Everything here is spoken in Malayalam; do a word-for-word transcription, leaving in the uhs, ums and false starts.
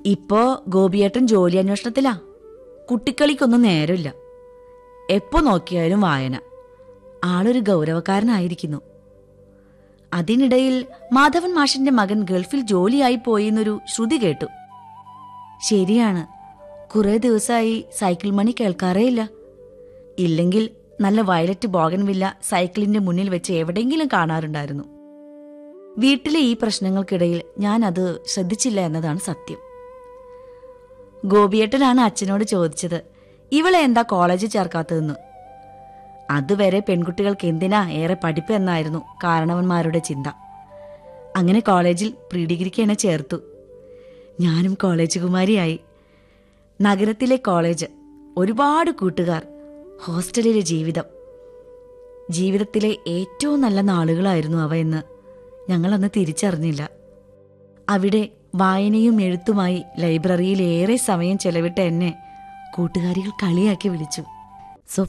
ഇപ്പോ ഗോപിയേട്ടൻ ജോലി അന്വേഷണത്തിലാ. കുട്ടിക്കളിക്കൊന്നും നേരമില്ല. എപ്പോ നോക്കിയാലും വായന. ആളൊരു ഗൗരവക്കാരനായിരിക്കുന്നു. അതിനിടയിൽ മാധവൻ മാഷിന്റെ മകൻ ഗൾഫിൽ ജോലിയായി പോയിന്നൊരു ശ്രുതി കേട്ടു. ശരിയാണ്, കുറെ ദിവസമായി സൈക്കിൾ മണി കേൾക്കാറേയില്ല. ഇല്ലെങ്കിൽ നല്ല വയലറ്റ് ബോഗൻവില്ല സൈക്കിളിന്റെ മുന്നിൽ വെച്ച് എവിടെയെങ്കിലും കാണാറുണ്ടായിരുന്നു. വീട്ടിലെ ഈ പ്രശ്നങ്ങൾക്കിടയിൽ ഞാൻ അത് ശ്രദ്ധിച്ചില്ല എന്നതാണ് സത്യം. ഗോപിയേട്ടനാണ് അച്ഛനോട് ചോദിച്ചത്, ഇവളെ എന്താ കോളേജിൽ ചേർക്കാത്തതെന്ന്. അതുവരെ പെൺകുട്ടികൾക്ക് എന്തിനാ ഏറെ പഠിപ്പ് എന്നായിരുന്നു കാരണവന്മാരുടെ ചിന്ത. അങ്ങനെ കോളേജിൽ പ്രീ ഡിഗ്രിക്ക് എന്നെ ചേർത്തു. ഞാനും കോളേജ് കുമാരിയായി. നഗരത്തിലെ കോളേജ്, ഒരുപാട് കൂട്ടുകാർ, ഹോസ്റ്റലിലെ ജീവിതം. ജീവിതത്തിലെ ഏറ്റവും നല്ല നാളുകളായിരുന്നു അവ എന്ന് ഞങ്ങളന്ന് തിരിച്ചറിഞ്ഞില്ല. അവിടെ വായനയും എഴുത്തുമായി ലൈബ്രറിയിൽ ഏറെ സമയം ചെലവിട്ട എന്നെ കൂട്ടുകാരികൾ കളിയാക്കി വിളിച്ചു.